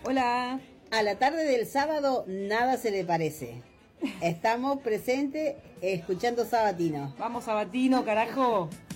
Hola. A la tarde del sábado nada se le parece. Estamos presentes escuchando Sabatino. Vamos, Sabatino, carajo.